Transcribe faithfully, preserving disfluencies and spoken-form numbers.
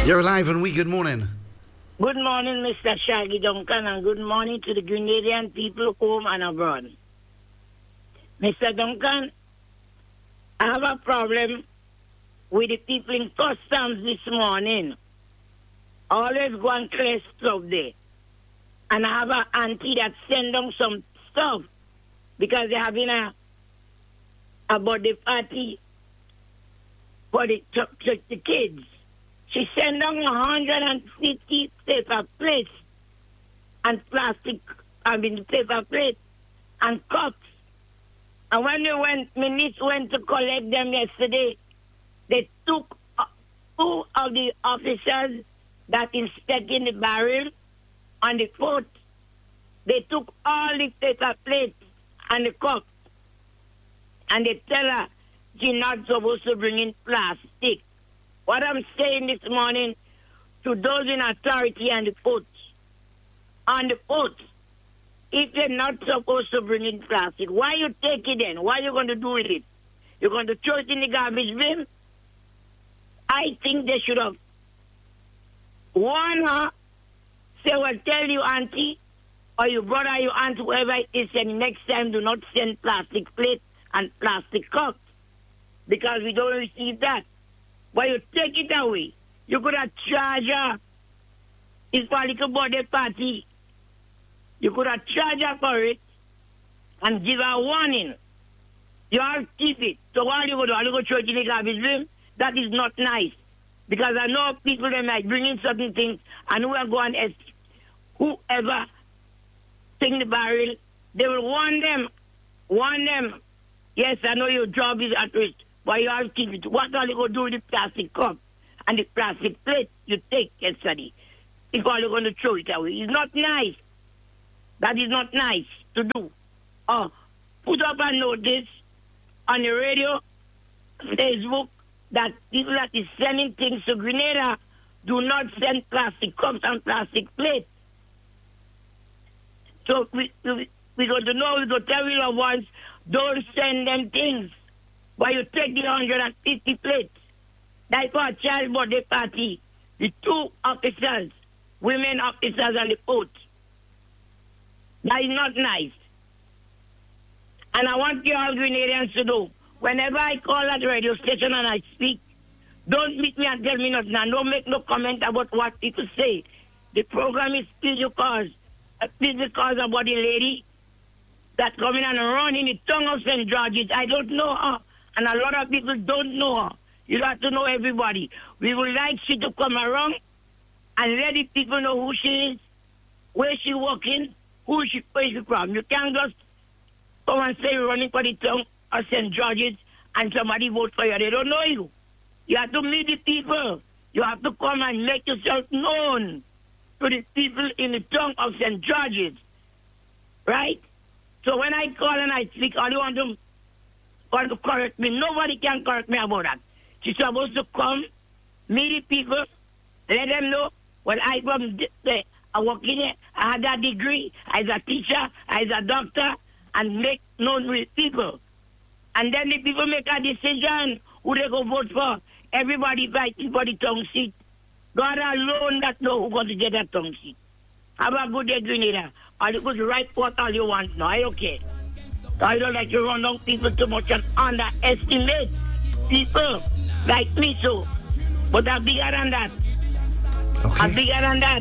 You're alive and we good morning. Good morning, Mister Shaggy Duncan, and good morning to the Grenadian people home and abroad. Mister Duncan, I have a problem with the people in customs this morning. Always go and clear stuff there. And I have an auntie that send them some stuff because they're having a, a birthday party for the, to, to the kids. She sent down one hundred fifty paper plates and plastic, I mean paper plates and cups. And when we went, my niece went to collect them yesterday, they took uh, two of the officers that inspected the barrel on the foot. They took all the paper plates and the cups. And they tell her she's not supposed to bring in plastic. What I'm saying this morning to those in authority and the ports, on the ports, if they're not supposed to bring in plastic, why you take it then? What are you going to do with it? You're going to throw it in the garbage bin? I think they should have warned her, say, well, tell you auntie, or your brother, your aunt, whoever it is, and next time do not send plastic plates and plastic cups, because we don't receive that. But you take it away. You could have charged her. It's for a little birthday party. You could have charged her for it and give her a warning. You have to keep it. So what you go do? Are you going to throw it in the garbage bin? That is not nice. Because I know people that might bring in certain things and who are going to, whoever take the barrel, they will warn them. Warn them. Yes, I know your job is at risk. But you have to keep it. What are you going to do with the plastic cup and the plastic plate you take yesterday? If all you're going to throw it away. It's not nice. That is not nice to do. Or put up a notice on the radio, Facebook, that people that is sending things to Grenada do not send plastic cups and plastic plates. So we, we, we're going to know, we're going to tell your loved ones, don't send them things. But you take the one hundred fifty plates, like for a child birthday party, the two officers, women officers on the boat. That is not nice. And I want you all Grenadians to know, whenever I call at the radio station and I speak, don't meet me and tell me nothing, and don't make no comment about what people say. The program is still your cause. Still because about the lady that coming and run in the tongue of Saint George's. I don't know her. And a lot of people don't know her. You have to know everybody. We would like she to come around and let the people know who she is, where she working, who she, where she from. You can't just come and say you're running for the town of Saint George's and somebody vote for you. They don't know you. You have to meet the people. You have to come and make yourself known to the people in the town of Saint George's. Right? So when I call and I speak, all you want to want to correct me. Nobody can correct me about that. She's supposed to come, meet the people, let them know when I from the, I work in it, I had that degree as a teacher, as a doctor, and make known with people. And then the people make a decision who they go vote for. Everybody fighting for the tongue seat. God alone that know who going to get that tongue seat. Have a good day, Grenada. Or you could write what all you want now. I don't care. I don't like to run down people too much and underestimate people like me so. But I'm bigger than that. Okay. I'm bigger than that.